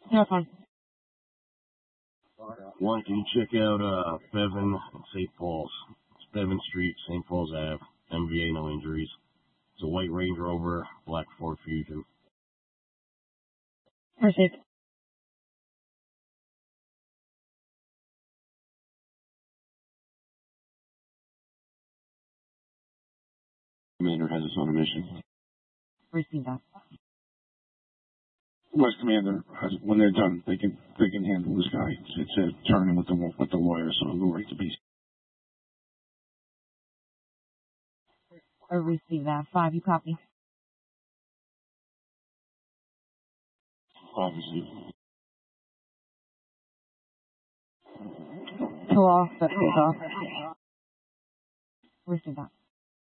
No, it's fine. One, can you check out Bevan and St. Paul's? It's Bevan Street, St. Paul's Ave. MVA, no injuries. It's a white Range Rover, black Ford Fusion. Received. Commander has us on a mission. Received that. West Commander, when they're done, they can handle this guy. It's a turn with the lawyer, so it'll go right to peace. I received that. 5, you copy? Obviously. 2 off, but 6 off. Received that.